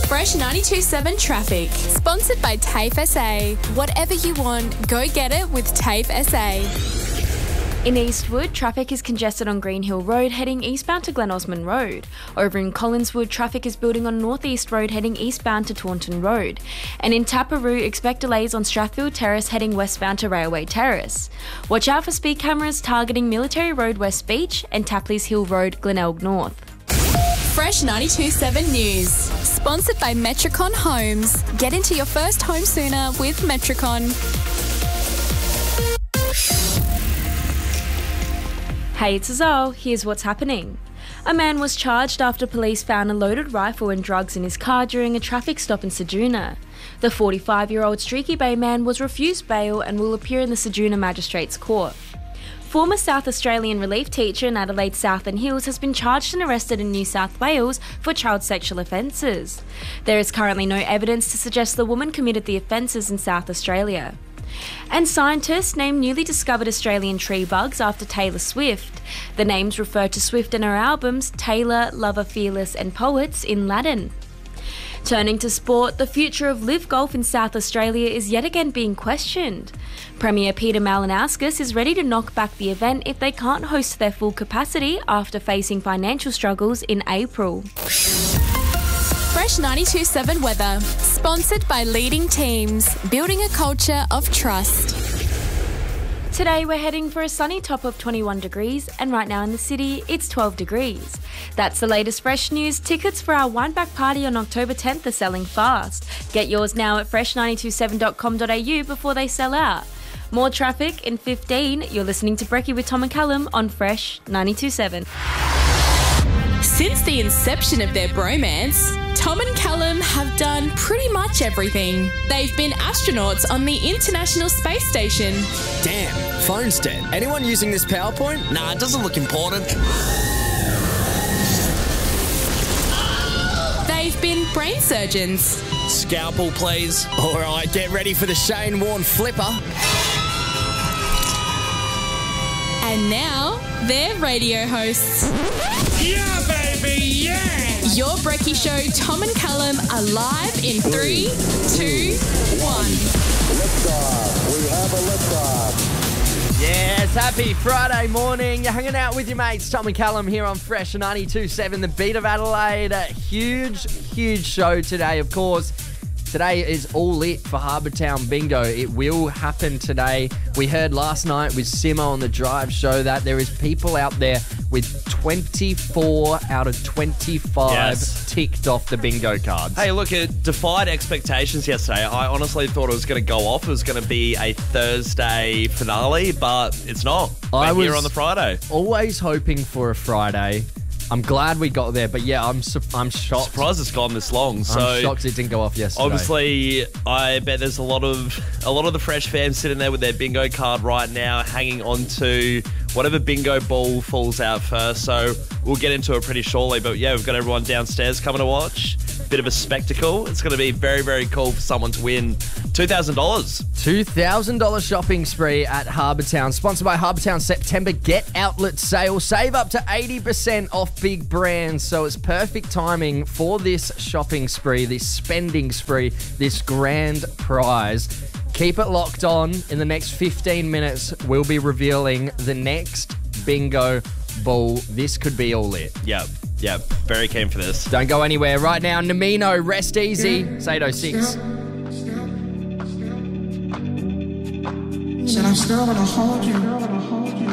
Fresh 92.7 Traffic. Sponsored by TAFE SA. Whatever you want, go get it with TAFE SA. In Eastwood, traffic is congested on Green Hill Road heading eastbound to Glen Osmond Road. Over in Collinswood, traffic is building on North East Road heading eastbound to Taunton Road. And in Taparoo, expect delays on Strathfield Terrace heading westbound to Railway Terrace. Watch out for speed cameras targeting Military Road West Beach and Tapleys Hill Road, Glenelg North. Fresh 92.7 News. Sponsored by Metricon Homes. Get into your first home sooner with Metricon. Hey, it's Azal. Here's what's happening. A man was charged after police found a loaded rifle and drugs in his car during a traffic stop in Ceduna. The 45-year-old Streaky Bay man was refused bail and will appear in the Ceduna Magistrates Court. Former South Australian relief teacher in Adelaide South and Hills has been charged and arrested in New South Wales for child sexual offences. There is currently no evidence to suggest the woman committed the offences in South Australia. And scientists named newly discovered Australian tree bugs after Taylor Swift. The names refer to Swift and her albums Taylor, Lover, Fearless and Poets in Latin. Turning to sport, the future of live golf in South Australia is yet again being questioned. Premier Peter Malinauskas is ready to knock back the event if they can't host their full capacity after facing financial struggles in April. Fresh 92.7 Weather. Sponsored by Leading Teams. Building a culture of trust. Today we're heading for a sunny top of 21 degrees and right now in the city it's 12 degrees. That's the latest fresh news. Tickets for our Wineback party on October 10th are selling fast. Get yours now at fresh927.com.au before they sell out. More traffic in 15. You're listening to Brekkie with Tom and Callum on Fresh 92.7. Since the inception of their bromance, Tom and Callum have done pretty much everything. They've been astronauts on the International Space Station. Damn, phone's dead. Anyone using this PowerPoint? Nah, it doesn't look important. They've been brain surgeons. Scalpel, please. All right, get ready for the Shane Warne flipper. And now, they're radio hosts. Yeah, baby, yeah! Your Brekkie Show, Tom and Callum, are live in 3, 2, 1. Liftoff. We have a liftoff. Yes, happy Friday morning. You're hanging out with your mates, Tom and Callum, here on Fresh 92.7, the beat of Adelaide. A huge show today, of course. Today is all lit for Harbour Town Bingo. It will happen today. We heard last night with Simo on the Drive show that there is people out there with 24 out of 25 ticked off the bingo cards. Hey, look, it defied expectations yesterday. I honestly thought it was going to go off. It was going to be a Thursday finale, but it's not. I was here on the Friday. Always hoping for a Friday. I'm glad we got there, but yeah, I'm shocked. Surprised it's gone this long. So I'm shocked it didn't go off yesterday. Obviously, I bet there's a lot of the Fresh fans sitting there with their bingo card right now, hanging on to whatever bingo ball falls out first. So we'll get into it pretty shortly. But yeah, we've got everyone downstairs coming to watch. Bit of a spectacle. It's going to be very, very cool for someone to win $2,000. $2,000 shopping spree at Harbour Town. Sponsored by Harbour Town September Get Outlet Sale. Save up to 80% off big brands. So it's perfect timing for this shopping spree, this spending spree, this grand prize. Keep it locked on. In the next 15 minutes, we'll be revealing the next bingo ball. This could be all lit. Yep, very keen for this. Don't go anywhere. Right now, Namino, Rest Easy. It's 8:06. Said I'm still gonna hold you.